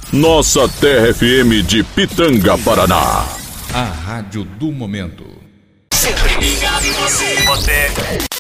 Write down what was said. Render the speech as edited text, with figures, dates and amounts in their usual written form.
Nossa Terra FM de Pitanga, Paraná. A rádio do momento. Sempre ligado em você.